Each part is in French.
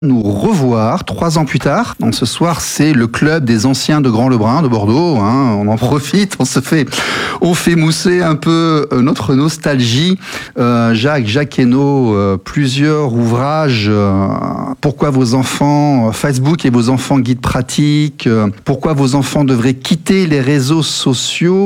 Nous revoir 3 ans plus tard. Donc ce soir, c'est le club des anciens de Grand-Lebrun de Bordeaux. On en profite, on fait mousser un peu notre nostalgie. Jacques Hainaut, plusieurs ouvrages. Pourquoi vos enfants, Facebook et vos enfants guide pratique. Pourquoi vos enfants devraient quitter les réseaux sociaux.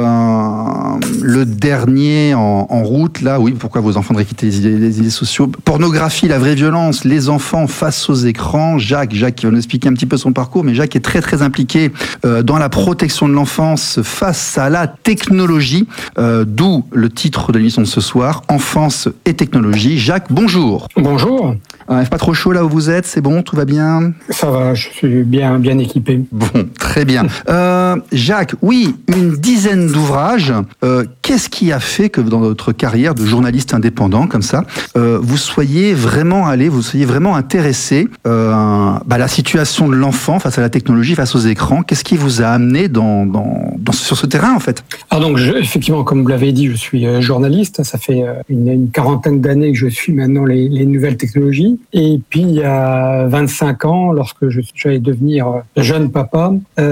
Le dernier en route, là, oui, pourquoi vos enfants devraient quitter les réseaux sociaux. Pornographie, la vraie violence, les enfants face aux écrans. Jacques va nous expliquer un petit peu son parcours, mais Jacques est très très impliqué dans la protection de l'enfance face à la technologie, d'où le titre de l'émission de ce soir, Enfance et technologie. Jacques, bonjour. Bonjour. Il fait pas trop chaud là où vous êtes, c'est bon, tout va bien? Ça va, je suis bien équipé. Bon, très bien. Jacques, oui, une dizaine d'ouvrages. Qu'est-ce qui a fait que dans votre carrière de journaliste indépendant comme ça, vous soyez vraiment intéressé à la situation de l'enfant face à la technologie, face aux écrans? Qu'est-ce qui vous a amené sur ce terrain en fait? Alors donc, effectivement, comme vous l'avez dit, je suis journaliste. Ça fait une quarantaine d'années que je suis maintenant les nouvelles technologies. Et puis, il y a 25 ans, lorsque j'allais devenir jeune papa,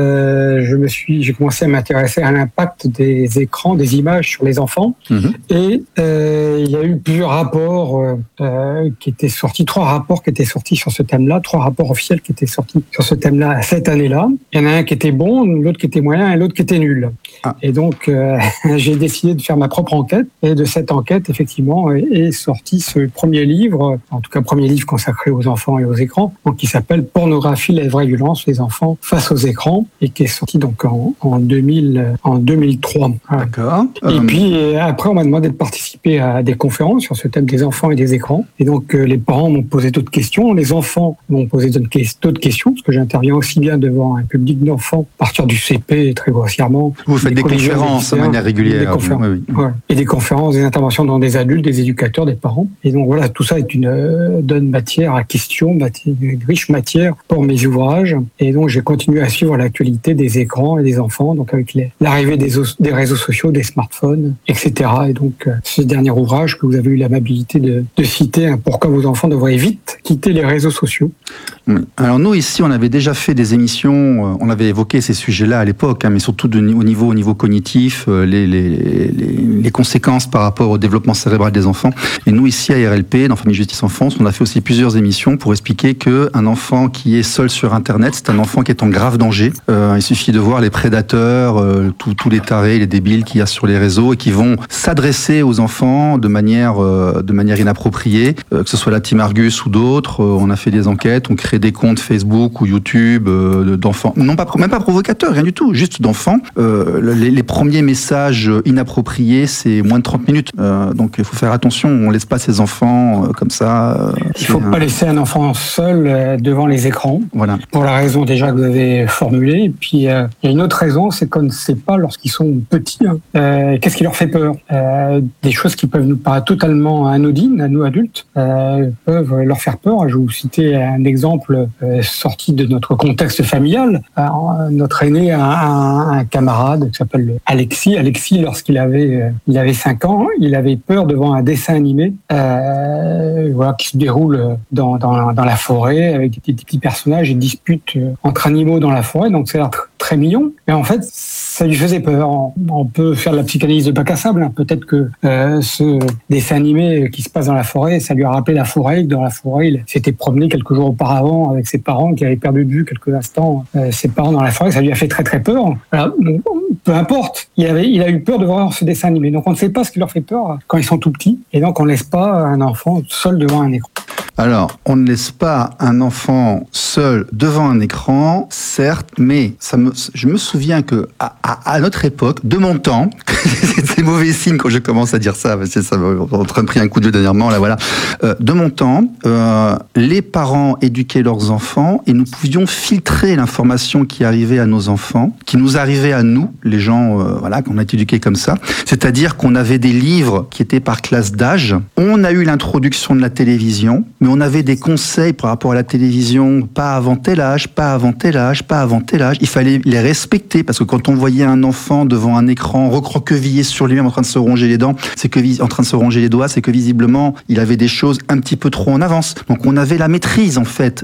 j'ai commencé à m'intéresser à l'impact des écrans, des images sur les enfants. Et il y a eu plusieurs rapports qui étaient sortis, 3 rapports qui étaient sortis sur ce thème-là, 3 rapports officiels qui étaient sortis sur ce thème-là cette année-là. Il y en a un qui était bon, l'autre qui était moyen et l'autre qui était nul. Et donc, j'ai décidé de faire ma propre enquête. Et de cette enquête, effectivement, est sorti ce premier livre, en tout cas premier livre consacré aux enfants et aux écrans, donc qui s'appelle Pornographie, la vraie violence, les enfants face aux écrans, et qui est sorti donc en 2003. D'accord. Et puis après, on m'a demandé de participer à des conférences sur ce thème des enfants et des écrans. Et donc les parents m'ont posé d'autres questions, les enfants m'ont posé d'autres questions, parce que j'interviens aussi bien devant un public d'enfants, à partir du CP, très grossièrement. Vous faites des conférences de manière régulière. Oui. Et des conférences, des interventions dans des adultes, des éducateurs, des parents. Et donc voilà, tout ça donne matière à questions, une riche matière pour mes ouvrages. Et donc j'ai continué à suivre l'actualité des écrans et des enfants, donc avec l'arrivée des réseaux sociaux, des smartphones, etc. Et donc ce dernier ouvrage que vous avez eu l'amabilité de citer, Pourquoi vos enfants devraient vite quitter les réseaux sociaux. Alors nous ici, on avait déjà fait des émissions, on avait évoqué ces sujets-là à l'époque, mais surtout au niveau cognitif, les conséquences par rapport au développement cérébral des enfants. Et nous ici à RLP, dans Famille Justice Enfance, on a fait aussi plusieurs émissions pour expliquer qu'un enfant qui est seul sur Internet, c'est un enfant qui est en grave danger. Il suffit de voir les prédateurs, tous les tarés, les débiles qu'il y a sur les réseaux et qui vont s'adresser aux enfants de manière inappropriée, que ce soit la Team Argus ou d'autres. On a fait des enquêtes, on crée des comptes Facebook ou YouTube d'enfants, même pas provocateurs, rien du tout, juste d'enfants. Les premiers messages inappropriés, c'est moins de 30 minutes. Donc il faut faire attention, on laisse pas ces enfants comme ça. Il faut pas laisser un enfant seul devant les écrans. Voilà. Pour la raison déjà que vous avez formulée. Et puis il y a une autre raison, c'est qu'on ne sait pas lorsqu'ils sont petits qu'est-ce qui leur fait peur. Des choses qui peuvent nous paraître totalement anodines à nous adultes peuvent leur faire peur. Je vais vous citer un exemple sorti de notre contexte familial. Notre aîné a un camarade qui s'appelle Alexis. Alexis, lorsqu'il avait 5 ans, il avait peur devant un dessin animé qui se déroule dans la forêt avec des petits personnages et disputes entre animaux dans la forêt. Donc c'est très mignon. Mais en fait, ça lui faisait peur. On peut faire de la psychanalyse de bac à sable. Peut-être que ce dessin animé qui se passe dans la forêt, ça lui a rappelé la forêt. Dans la forêt, il s'était promené quelques jours auparavant avec ses parents qui avaient perdu de vue quelques instants ses parents dans la forêt. Ça lui a fait très très peur. Alors, peu importe, il a eu peur de voir ce dessin animé. Donc on ne sait pas ce qui leur fait peur quand ils sont tout petits. Et donc on ne laisse pas un enfant seul devant un écran. Alors, on ne laisse pas un enfant seul devant un écran, certes, mais je me souviens que à notre époque, de mon temps, c'est mauvais signe quand je commence à dire ça, parce que ça m'a en train de prendre un coup de vieux dernièrement, là voilà. De mon temps, les parents éduquaient leurs enfants et nous pouvions filtrer l'information qui arrivait à nos enfants, qui nous arrivait à nous, les gens, qu'on a été éduqués comme ça. C'est-à-dire qu'on avait des livres qui étaient par classe d'âge. On a eu l'introduction de la télévision. mais on avait des conseils par rapport à la télévision, pas avant tel âge, pas avant tel âge, pas avant tel âge. Il fallait les respecter, parce que quand on voyait un enfant devant un écran recroquevillé sur lui-même en train de se ronger les dents, en train de se ronger les doigts, c'est que visiblement il avait des choses un petit peu trop en avance. Donc on avait la maîtrise en fait